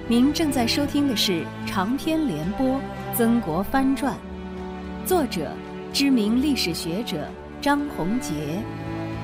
您正在收听的是长篇联播《曾国藩传》，作者知名历史学者张宏杰，